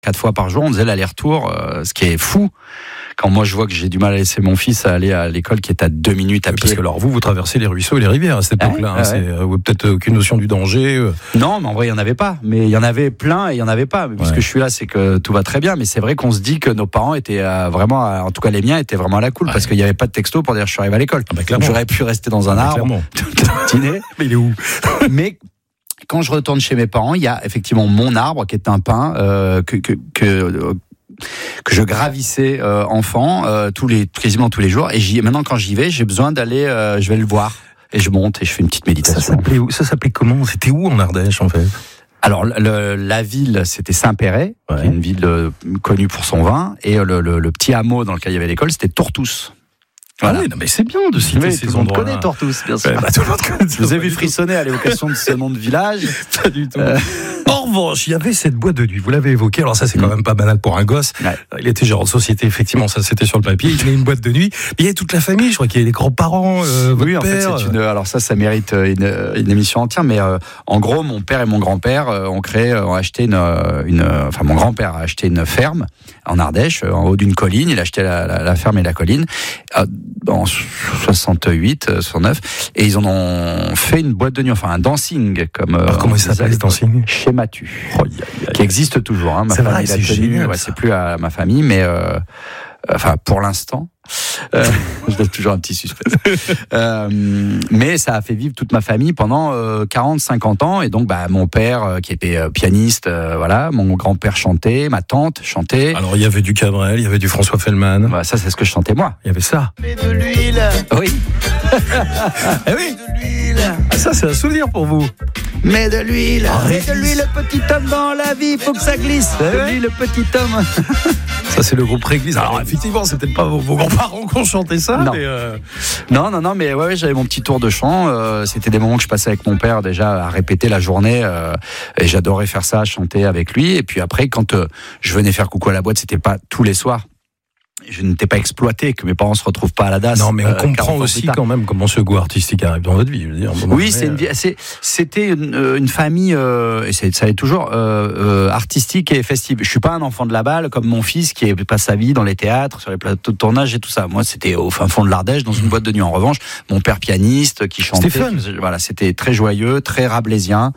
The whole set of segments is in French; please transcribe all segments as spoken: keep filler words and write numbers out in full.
Quatre fois par jour, on faisait l'aller-retour, euh, ce qui est fou. Quand moi je vois que j'ai du mal à laisser mon fils à aller à l'école qui est à deux minutes à pied. Parce que alors vous, vous traversez les ruisseaux et les rivières à cette époque-là. Ouais, hein, ouais. C'est euh, peut-être aucune notion du danger. Euh. Non, mais en vrai il y en avait pas. Mais il y en avait plein et il y en avait pas. Mais puisque Ouais. je suis là, c'est que tout va très bien. Mais c'est vrai qu'on se dit que nos parents étaient euh, vraiment, euh, en tout cas les miens étaient vraiment à la cool, Ouais. parce qu'il y avait pas de texto pour dire je suis arrivé à l'école. Ah bah, Donc j'aurais pu rester dans un Ah, arbre clairement. toute la matinée. Mais il est où? Mais quand je retourne chez mes parents, il y a effectivement mon arbre qui est un pin euh, que que, que euh, que je gravissais euh, enfant euh, tous les quasiment tous les jours. Et j'y, maintenant quand j'y vais, j'ai besoin d'aller, euh, je vais le voir et je monte et je fais une petite Ça méditation. s'appelait où? Ça s'appelait comment? C'était où en Ardèche en fait? Alors le, la ville, c'était Saint-Péret, Ouais. qui est une ville euh, connue pour son vin, et le, le, le petit hameau dans lequel il y avait l'école, c'était Tortous. Voilà. Ah oui, non, mais c'est bien de citer Oui, ces tout le monde endroits. connaît Tortous, bien sûr. Ouais, bah, tout le monde connaît. Je vous ai vu frissonner à l'évocation de ce nom de village. Pas du tout. Euh. En revanche, il y avait cette boîte de nuit. Vous l'avez évoqué. Alors ça, c'est quand même pas banal pour un gosse. Ouais. Il était gérant de société. Effectivement, ça c'était sur le papier. Il tenait une boîte de nuit. Mais il y avait toute la famille. Je crois qu'il y avait les grands-parents. Euh, votre Oui, en fait, père. c'est une. Alors ça, ça mérite une, une émission entière. Mais euh, en gros, mon père et mon grand-père euh, ont créé, ont acheté une, une. Enfin, mon grand-père a acheté une ferme en Ardèche, en haut d'une colline. Il a acheté la, la, la ferme et la colline euh, en soixante-huit, soixante-neuf, et ils en ont fait une boîte de nuit, enfin un dancing, comme. Alors, comment il s'appelle ce dancing? Chez Matu, Oh, y a- y a- qui existe toujours. Hein, ma C'est famille vrai, l'a c'est tenu. génial, Ouais, ça. c'est plus à ma famille, mais euh, enfin pour l'instant. Euh, je donne toujours un petit suspense. Euh, mais ça a fait vivre toute ma famille pendant euh, quarante cinquante ans. Et donc, bah, mon père, euh, qui était euh, pianiste, euh, voilà, mon grand-père chantait, ma tante chantait. Alors il y avait du Cabrel, il y avait du François Fellman. Bah, ça, c'est ce que je chantais moi. Il y avait ça. Mets de l'huile, Oui. Eh oui. de l'huile, Ah, ça c'est un souvenir pour vous. Mets de l'huile. Ah, Mets de l'huile, le petit homme dans la vie, faut que ça glisse. De l'huile, le petit homme. Ça c'est le groupe Réglisse. Alors effectivement, c'est peut-être pas vos, vos grands-parents qui ont chanté ça, Non. mais euh, Non, non, non, mais ouais, ouais, j'avais mon petit tour de chant. Euh, c'était des moments que je passais avec mon père déjà à répéter la journée, euh, et j'adorais faire ça, chanter avec lui. Et puis après, quand euh, je venais faire coucou à la boîte, c'était pas tous les soirs. Je n'étais pas exploité, que mes parents se retrouvent pas à la D A S. non, mais on euh, comprend quarante ans plus aussi tard. quand même comment ce goût artistique arrive dans votre vie. Je veux dire, à un moment Oui, donné, c'est une, euh, vie- c'est, c'était une, euh, une famille, euh, et c'est, ça est toujours, euh, euh, artistique et festive. Je suis pas un enfant de la balle comme mon fils qui passe sa vie dans les théâtres, sur les plateaux de tournage et tout ça. Moi, c'était au fin fond de l'Ardèche, dans une boîte de nuit. En revanche, mon père pianiste qui chantait. C'était fun. Voilà, c'était très joyeux, très rabelaisien,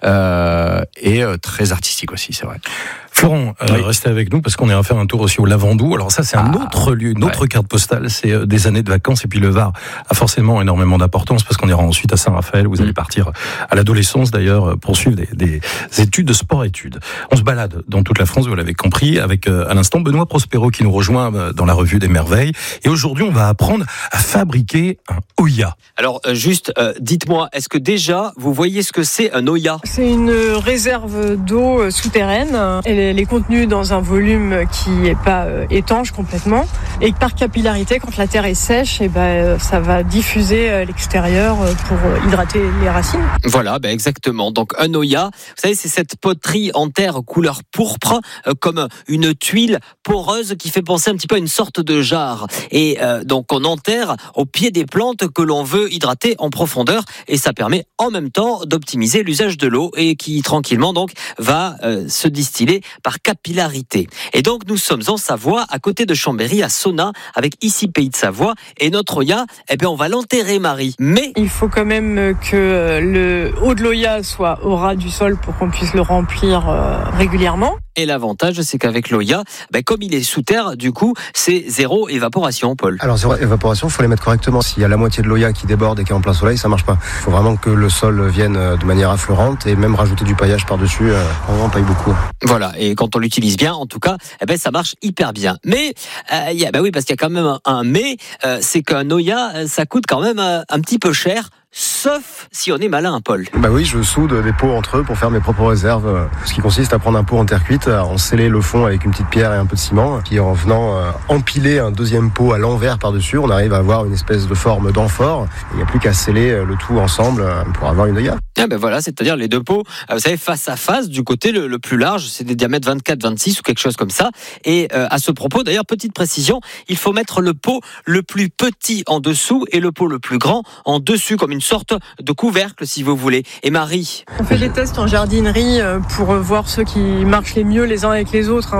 euh, et euh, très artistique aussi, c'est vrai. Florent, euh, Oui. restez avec nous parce qu'on ira faire un tour aussi au Lavandou. Alors ça, c'est un Ah, autre lieu, une autre ouais. carte postale. C'est euh, des années de vacances et puis le Var a forcément énormément d'importance parce qu'on ira ensuite à Saint-Raphaël. Vous allez Mm. partir à l'adolescence d'ailleurs euh, poursuivre des, des études de sport-études. On se balade dans toute la France, vous l'avez compris, avec euh, à l'instant Benoît Prospero qui nous rejoint euh, dans la revue des merveilles. Et aujourd'hui, on va apprendre à fabriquer un Oya. Alors euh, juste, euh, dites-moi, est-ce que déjà vous voyez ce que c'est un Oya? C'est une réserve d'eau souterraine. Elle est elle est contenue dans un volume qui n'est pas euh, étanche complètement. Et par capillarité, quand la terre est sèche, et ben, euh, ça va diffuser à l'extérieur euh, pour euh, hydrater les racines. Voilà, ben exactement. Donc un Oya, vous savez, c'est cette poterie en terre couleur pourpre, euh, comme une tuile poreuse qui fait penser un petit peu à une sorte de jarre. Et euh, donc on enterre au pied des plantes que l'on veut hydrater en profondeur, et ça permet en même temps d'optimiser l'usage de l'eau et qui tranquillement donc va euh, se distiller par capillarité. Et donc nous sommes en Savoie, à côté de Chambéry, à Sona, avec ici Pays de Savoie, et notre Oya, eh bien on va l'enterrer, Marie. Mais Il faut quand même que le haut de l'Oya soit au ras du sol pour qu'on puisse le remplir euh, régulièrement. et l'avantage, c'est qu'avec l'Oya, ben, comme il est sous terre, du coup, c'est zéro évaporation, Paul. Alors, zéro évaporation, il faut les mettre correctement. S'il y a la moitié de l'Oya qui déborde et qui est en plein soleil, ça marche pas. Il faut vraiment que le sol vienne de manière affleurante et même rajouter du paillage par-dessus, euh, on en paille beaucoup. Voilà, et quand on l'utilise bien, en tout cas, eh ben, ça marche hyper bien. Mais, euh, y a, ben oui, parce qu'il y a quand même un, un mais, euh, c'est qu'un Oya, ça coûte quand même un, un petit peu cher. Sauf si on est malin, Paul. Bah oui, je soude des pots entre eux pour faire mes propres réserves. Ce qui consiste à prendre un pot en terre cuite, à en sceller le fond avec une petite pierre et un peu de ciment. Puis en venant euh, empiler un deuxième pot à l'envers par-dessus, on arrive à avoir une espèce de forme d'amphore. Il n'y a plus qu'à sceller le tout ensemble pour avoir une Oya. Ah ben voilà, c'est-à-dire les deux pots, vous savez, face à face, du côté le, le plus large, c'est des diamètres vingt-quatre vingt-six ou quelque chose comme ça. Et euh, à ce propos, d'ailleurs, petite précision, il faut mettre le pot le plus petit en dessous et le pot le plus grand en dessus, comme une sorte de couvercle, si vous voulez. Et Marie ? On fait des tests en jardinerie pour voir ceux qui marchent les mieux les uns avec les autres.